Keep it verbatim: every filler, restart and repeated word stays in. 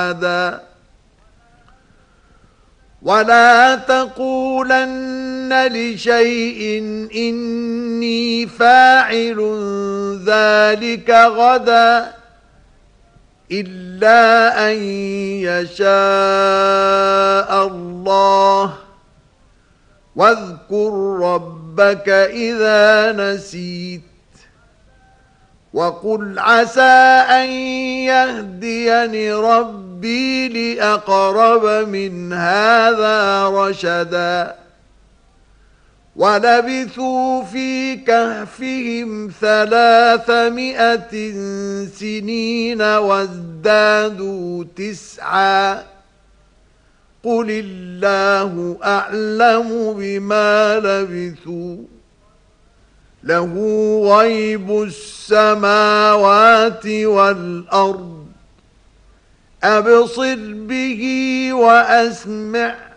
هذا ولا تقولن لشيء إني فاعل ذلك غدا إلا أن يشاء الله واذكر ربك إذا نسيت وقل عسى أن يهديني ربي لأقرب من هذا رشدا ولبثوا في كهفهم ثلاثمائة سنين وازدادوا تسعا قل الله أعلم بما لبثوا له غيب السماوات والأرض أبصر به وأسمع